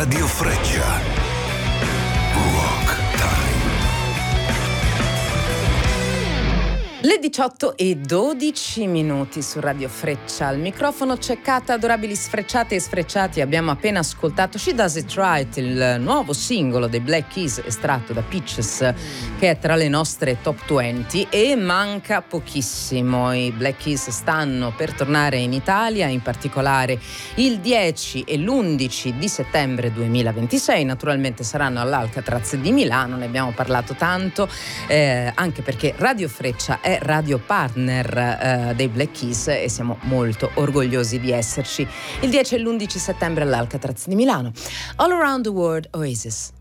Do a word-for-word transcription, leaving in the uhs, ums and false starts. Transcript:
Radio Freccia. Rock Time. Le diciotto e dodici minuti su Radio Freccia. Al microfono c'è Cata, adorabili sfrecciate e sfrecciati. Abbiamo appena ascoltato She Does It Right, il nuovo singolo dei Black Keys estratto da Peaches, che è tra le nostre top venti, e manca pochissimo. I Black Keys stanno per tornare in Italia, in particolare il dieci e l'undici di settembre duemilaventisei. Naturalmente saranno all'Alcatraz di Milano, ne abbiamo parlato tanto, eh, anche perché Radio Freccia è radio partner eh, dei Black Keys e siamo molto orgogliosi di esserci il dieci e l'undici settembre all'Alcatraz di Milano. All Around the World, Oasis.